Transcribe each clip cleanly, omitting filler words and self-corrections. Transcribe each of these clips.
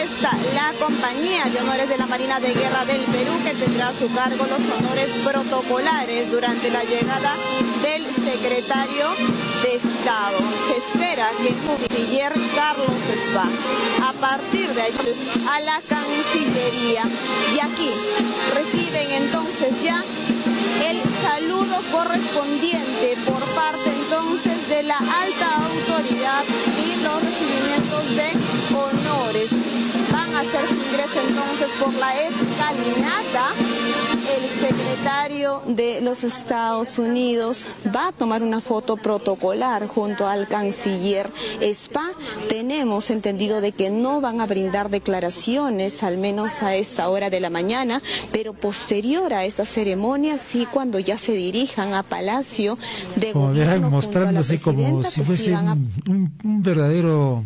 esta la Compañía de Honores de la Marina de Guerra del Perú, que tendrá a su cargo los honores protocolares durante la llegada del secretario de Estado. Se espera que el canciller Carlos Spa, a partir de allí, a la Cancillería, y aquí reciben entonces ya el saludo correspondiente por parte entonces de la alta autoridad y los recibimientos de honores. Van a hacer su ingreso entonces por la escalinata. El secretario de los Estados Unidos va a tomar una foto protocolar junto al canciller Spa. Tenemos entendido de que no van a brindar declaraciones, al menos a esta hora de la mañana, pero posterior a esta ceremonia, sí, cuando ya se dirijan a Palacio de como Gobierno, verán, mostrándose como si fuese un verdadero,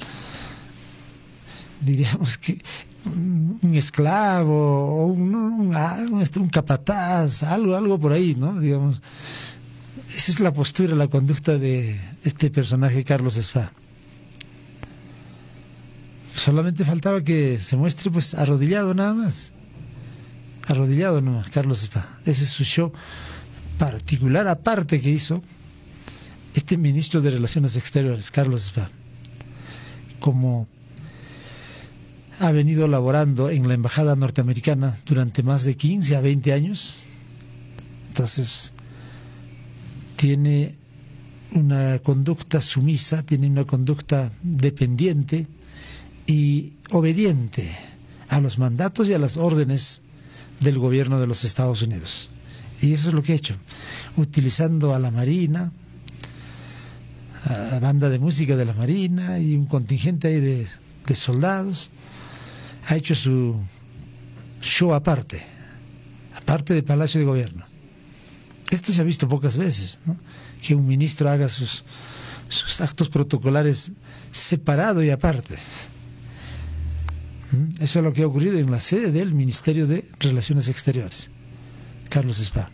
diríamos que un esclavo o un capataz, algo por ahí, ¿no? Digamos, esa es la postura, la conducta de este personaje Carlos Spa. Solamente faltaba que se muestre pues arrodillado nada más, Carlos Spa. Ese es su show particular aparte que hizo este ministro de Relaciones Exteriores, Carlos Spa, como ha venido laborando en la embajada norteamericana durante más de 15 a 20 años. Entonces tiene una conducta sumisa, tiene una conducta dependiente y obediente a los mandatos y a las órdenes del gobierno de los Estados Unidos. Y eso es lo que ha hecho, utilizando a la Marina, a la banda de música de la Marina y un contingente ahí de soldados. Ha hecho su show aparte de Palacio de Gobierno. Esto se ha visto pocas veces, ¿no? Que un ministro haga sus actos protocolares separado y aparte. Eso es lo que ha ocurrido en la sede del Ministerio de Relaciones Exteriores, Carlos Spa.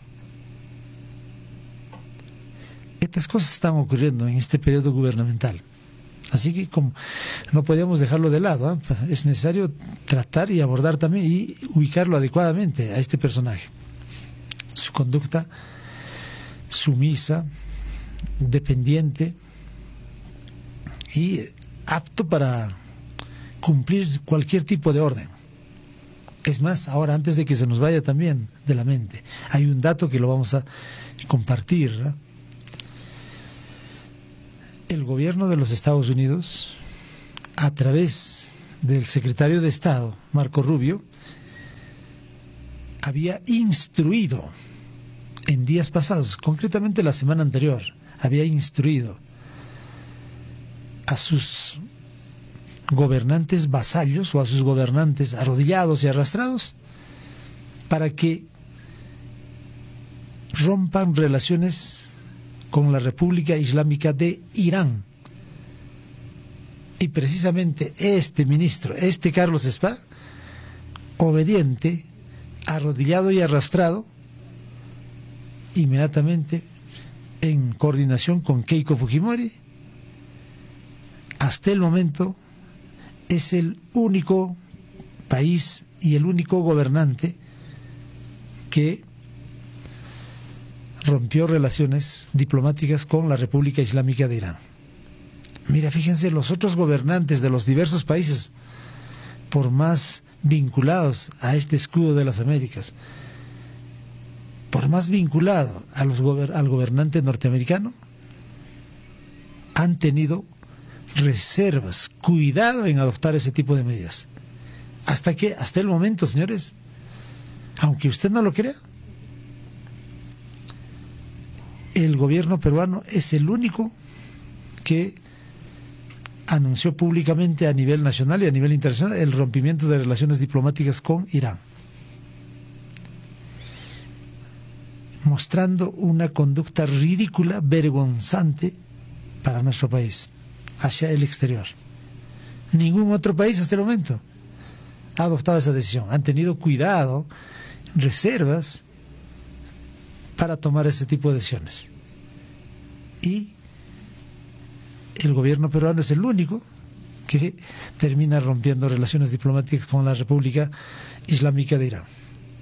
Estas cosas están ocurriendo en este periodo gubernamental. Así que como no podíamos dejarlo de lado, ¿eh? Es necesario tratar y abordar también y ubicarlo adecuadamente a este personaje. Su conducta sumisa, dependiente y apto para cumplir cualquier tipo de orden. Es más, ahora antes de que se nos vaya también de la mente, hay un dato que lo vamos a compartir, ¿no? El gobierno de los Estados Unidos, a través del secretario de Estado, Marco Rubio, había instruido en días pasados, concretamente la semana anterior, había instruido a sus gobernantes vasallos o a sus gobernantes arrodillados y arrastrados para que rompan relaciones con la República Islámica de Irán. Y precisamente este ministro, este Carlos Spa, obediente, arrodillado y arrastrado, inmediatamente en coordinación con Keiko Fujimori, hasta el momento es el único país y el único gobernante que rompió relaciones diplomáticas con la República Islámica de Irán. Mira, fíjense, los otros gobernantes de los diversos países, por más vinculados a este escudo de las Américas, por más vinculado a al gobernante norteamericano, han tenido reservas, cuidado en adoptar ese tipo de medidas. Hasta el momento, señores, aunque usted no lo crea, el gobierno peruano es el único que anunció públicamente a nivel nacional y a nivel internacional el rompimiento de relaciones diplomáticas con Irán, mostrando una conducta ridícula, vergonzante para nuestro país, hacia el exterior. Ningún otro país hasta el momento ha adoptado esa decisión. Han tenido cuidado, reservas para tomar ese tipo de decisiones. Y el gobierno peruano es el único que termina rompiendo relaciones diplomáticas con la República Islámica de Irán.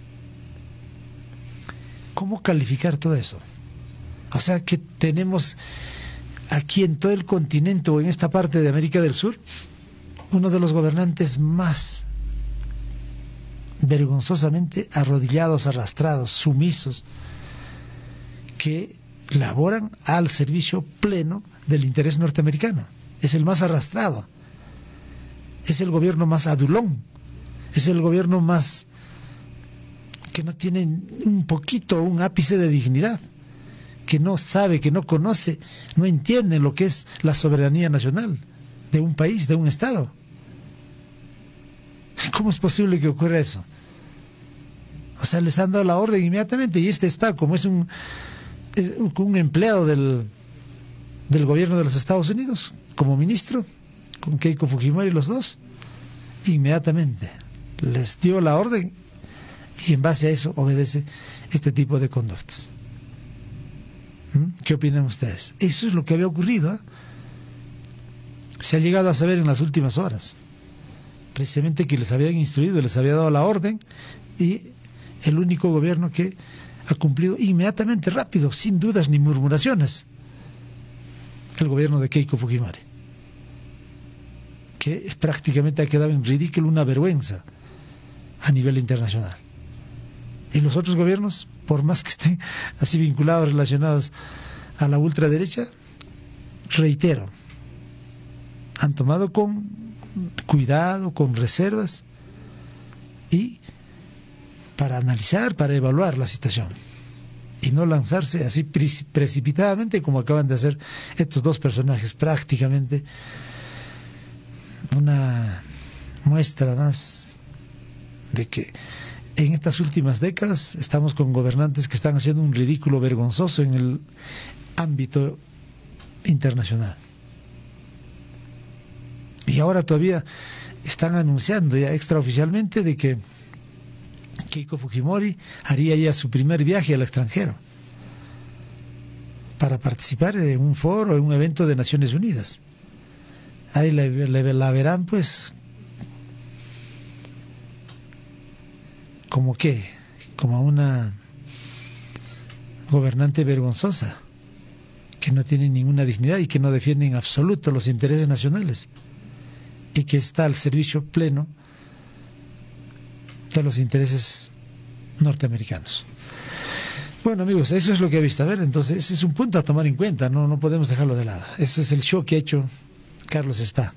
¿Cómo calificar todo eso? O sea, que tenemos aquí en todo el continente o en esta parte de América del Sur uno de los gobernantes más vergonzosamente arrodillados, arrastrados, sumisos, que laboran al servicio pleno del interés norteamericano. Es el más arrastrado, es el gobierno más adulón, es el gobierno más que no tiene un poquito, un ápice de dignidad, que no sabe, que no conoce, no entiende lo que es la soberanía nacional de un país, de un Estado. ¿Cómo es posible que ocurra eso? O sea, les han dado la orden inmediatamente, y este SPA, como es un empleado del gobierno de los Estados Unidos, como ministro, con Keiko Fujimori, los dos, inmediatamente les dio la orden y en base a eso obedece este tipo de conductas. ¿Qué opinan ustedes? Eso es lo que había ocurrido, ¿eh? Se ha llegado a saber en las últimas horas, precisamente que les habían instruido, les había dado la orden, y el único gobierno que ha cumplido inmediatamente, rápido, sin dudas ni murmuraciones, el gobierno de Keiko Fujimori, que prácticamente ha quedado en ridículo, una vergüenza a nivel internacional. Y los otros gobiernos, por más que estén así vinculados, relacionados a la ultraderecha, reitero, han tomado con cuidado, con reservas, y para analizar, para evaluar la situación, y no lanzarse así precipitadamente como acaban de hacer estos dos personajes. Prácticamente una muestra más de que en estas últimas décadas estamos con gobernantes que están haciendo un ridículo vergonzoso en el ámbito internacional. Y ahora todavía están anunciando ya extraoficialmente de que Keiko Fujimori haría ya su primer viaje al extranjero para participar en un foro, en un evento de Naciones Unidas. Ahí la verán pues como que, como una gobernante vergonzosa, que no tiene ninguna dignidad y que no defiende en absoluto los intereses nacionales, y que está al servicio pleno de los intereses norteamericanos. Bueno, amigos, eso es lo que he visto. A ver, entonces ese es un punto a tomar en cuenta, no podemos dejarlo de lado. Ese es el show que ha hecho Carlos SPA,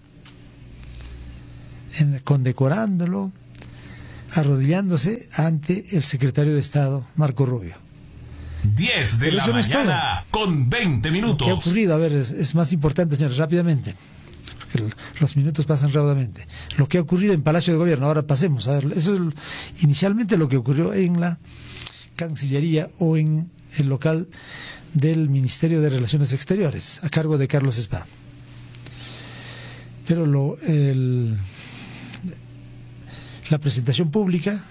condecorándolo, arrodillándose ante el secretario de Estado, Marco Rubio. 10 de la mañana con 20 minutos. ¿Qué ha ocurrido? A ver, es más importante, señores, rápidamente, porque los minutos pasan rápidamente. Lo que ha ocurrido en Palacio de Gobierno. Ahora pasemos a ver. Eso es inicialmente lo que ocurrió en la Cancillería o en el local del Ministerio de Relaciones Exteriores, a cargo de Carlos SPA. Pero la presentación pública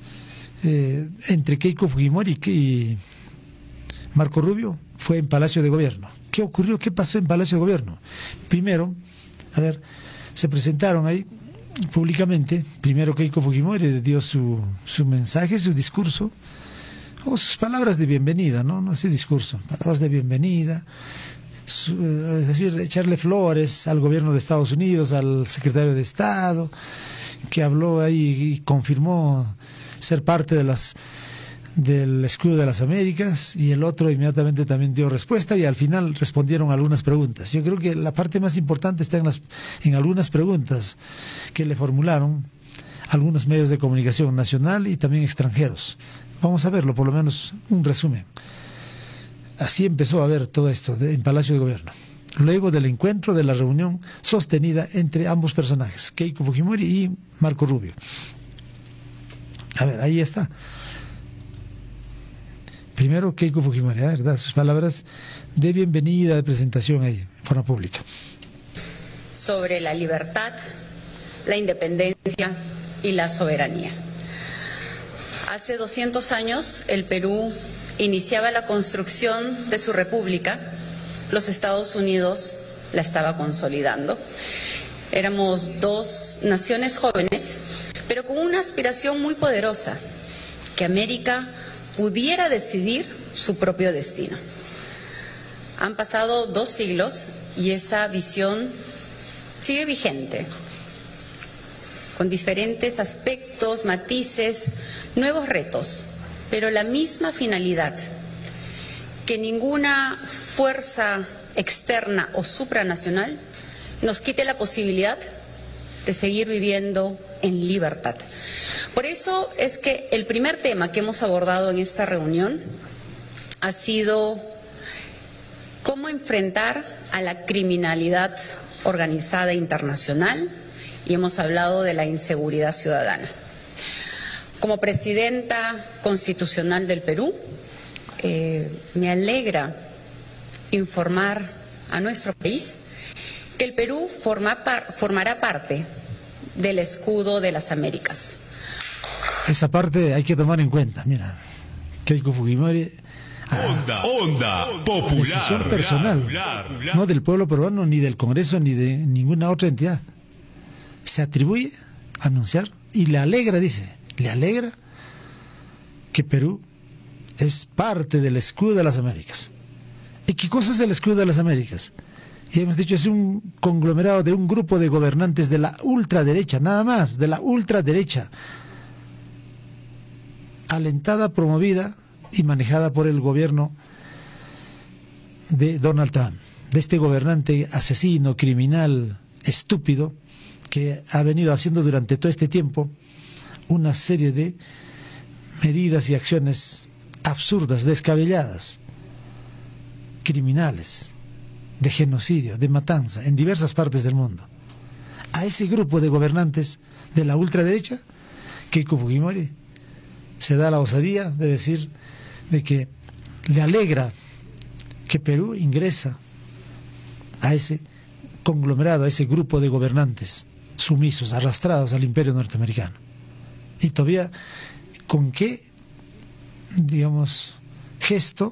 entre Keiko Fujimori y Marco Rubio fue en Palacio de Gobierno. ¿Qué ocurrió? ¿Qué pasó en Palacio de Gobierno? Primero, a ver, se presentaron ahí públicamente. Primero Keiko Fujimori dio su mensaje, su discurso, o sus palabras de bienvenida, no ese discurso, palabras de bienvenida, es decir, echarle flores al gobierno de Estados Unidos, al secretario de Estado, que habló ahí y confirmó ser parte del escudo de las Américas, y el otro inmediatamente también dio respuesta, y al final respondieron algunas preguntas. Yo creo que la parte más importante está en algunas preguntas que le formularon algunos medios de comunicación nacional y también extranjeros. Vamos a verlo, por lo menos un resumen. Así empezó a ver todo esto en Palacio de Gobierno, luego del encuentro, de la reunión sostenida entre ambos personajes, Keiko Fujimori y Marco Rubio. A ver, ahí está. Primero Keiko Fujimori, ¿verdad? Sus palabras de bienvenida, de presentación ahí, en forma pública. Sobre la libertad, la independencia y la soberanía. Hace 200 años el Perú iniciaba la construcción de su república, los Estados Unidos la estaba consolidando, Éramos dos naciones jóvenes, pero con una aspiración muy poderosa, que América pudiera decidir su propio destino. Han pasado 2 siglos y esa visión sigue vigente, con diferentes aspectos, matices, nuevos retos, pero la misma finalidad: que ninguna fuerza externa o supranacional nos quite la posibilidad de seguir viviendo en libertad. Por eso es que el primer tema que hemos abordado en esta reunión ha sido cómo enfrentar a la criminalidad organizada internacional, y hemos hablado de la inseguridad ciudadana. Como presidenta constitucional del Perú, me alegra informar a nuestro país que el Perú formará parte del escudo de las Américas. Esa parte hay que tomar en cuenta. Mira, Keiko Fujimori, Onda Popular, decisión personal, no del pueblo peruano, ni del Congreso, ni de ninguna otra entidad. Se atribuye a anunciar y le alegra, dice, le alegra que Perú es parte del escudo de las Américas. ¿Y qué cosa es el escudo de las Américas? Y hemos dicho, es un conglomerado de un grupo de gobernantes de la ultraderecha, nada más, de la ultraderecha, alentada, promovida y manejada por el gobierno de Donald Trump, de este gobernante asesino, criminal, estúpido, que ha venido haciendo durante todo este tiempo una serie de medidas y acciones absurdas, descabelladas, criminales, de genocidio, de matanza, en diversas partes del mundo. A ese grupo de gobernantes de la ultraderecha, Keiko Fujimori se da la osadía de decir de que le alegra que Perú ingresa a ese conglomerado, a ese grupo de gobernantes sumisos, arrastrados al imperio norteamericano. Y todavía, ¿con qué, digamos, gesto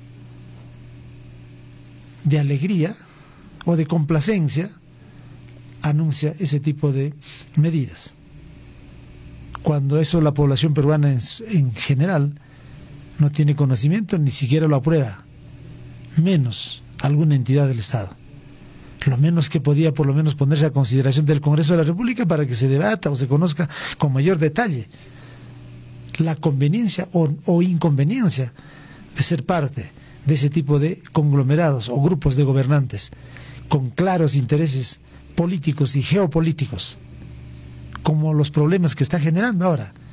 de alegría o de complacencia anuncia ese tipo de medidas? Cuando eso la población peruana en general no tiene conocimiento, ni siquiera lo aprueba, menos alguna entidad del Estado. Lo menos que podía por lo menos ponerse a consideración del Congreso de la República para que se debata o se conozca con mayor detalle la conveniencia o inconveniencia de ser parte de ese tipo de conglomerados o grupos de gobernantes con claros intereses políticos y geopolíticos, como los problemas que está generando ahora